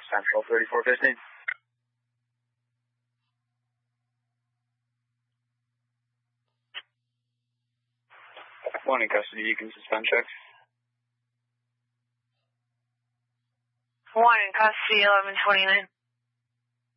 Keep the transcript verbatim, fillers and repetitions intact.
Central thirty-four fifteen. One in custody, you can suspend checks. One in custody, eleven twenty-nine.